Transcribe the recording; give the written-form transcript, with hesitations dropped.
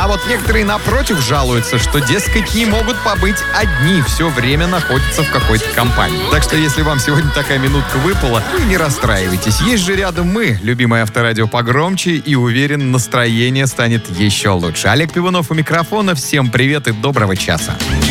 вот некоторые, напротив, жалуются, что, дескать, не могут побыть одни, все время находятся в какой-то компании. Так что, если вам сегодня такая минутка выпала, вы не расстраивайтесь. Есть же рядом мы, любимое Авторадио погромче, и уверен, настроение станет еще лучше. Олег Пивунов у микрофона. Всем привет и доброго часа.